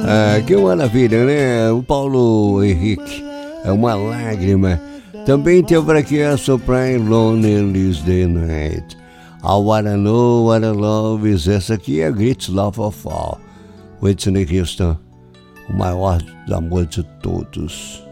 Que maravilha, né? O Paulo Henrique, é uma lágrima. Também tem por aqui a Soprano Lonely is the Night. I Wanna Know What I Love Is. Essa aqui é Great Love of All. Whitney Houston, o maior amor de todos.